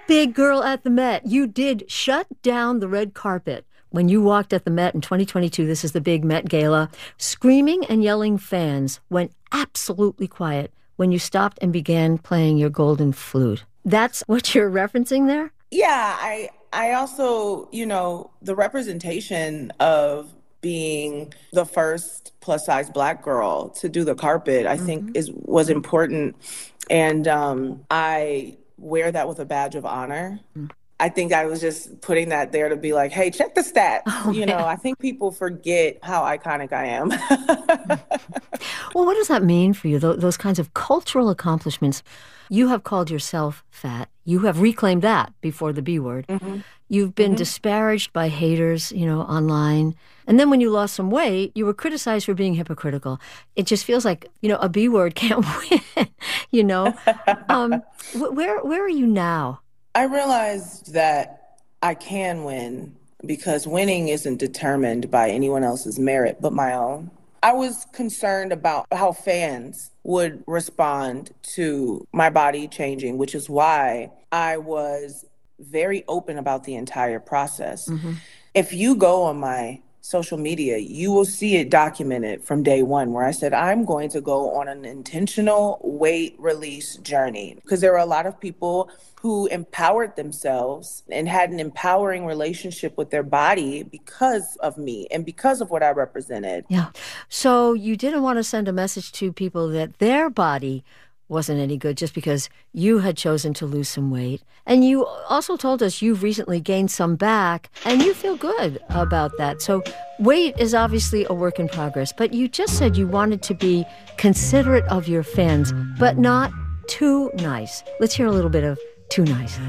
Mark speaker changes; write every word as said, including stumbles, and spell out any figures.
Speaker 1: big girl at the Met. You did shut down the red carpet when you walked at the Met in twenty twenty-two. This is the big Met Gala. Screaming and yelling fans went absolutely quiet when you stopped and began playing your golden flute. That's what you're referencing there?
Speaker 2: Yeah, I I also, you know, the representation of being the first plus-size Black girl to do the carpet, I mm-hmm. think is was important. And um, I wear that with a badge of honor. Mm. I think I was just putting that there to be like, hey, check the stats. Oh, you know, I think people forget how iconic I am.
Speaker 1: Well, what does that mean for you, th- those kinds of cultural accomplishments? You have called yourself fat. You have reclaimed that before the B word. Mm-hmm. You've been mm-hmm. disparaged by haters, you know, online. And then when you lost some weight, you were criticized for being hypocritical. It just feels like, you know, a B word can't win, you know? um, where, where are you now?
Speaker 2: I realized that I can win because winning isn't determined by anyone else's merit but my own. I was concerned about how fans would respond to my body changing, which is why I was very open about the entire process. Mm-hmm. If you go on my social media, you will see it documented from day one where I said, I'm going to go on an intentional weight release journey. Because there are a lot of people who empowered themselves and had an empowering relationship with their body because of me and because of what I represented.
Speaker 1: Yeah. So you didn't want to send a message to people that their body wasn't any good just because you had chosen to lose some weight. And you also told us you've recently gained some back and you feel good about that. So weight is obviously a work in progress, but you just said you wanted to be considerate of your fans, but not too nice. Let's hear a little bit of Too Nice.